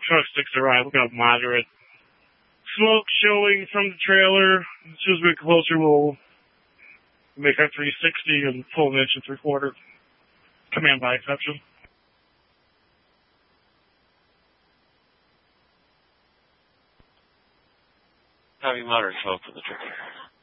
truck sticks arrive, we'll have moderate smoke showing from the trailer. As soon as we get closer, we'll make our 360 and pull an inch and 3/4. Command by exception. Having moderate smoke from the truck.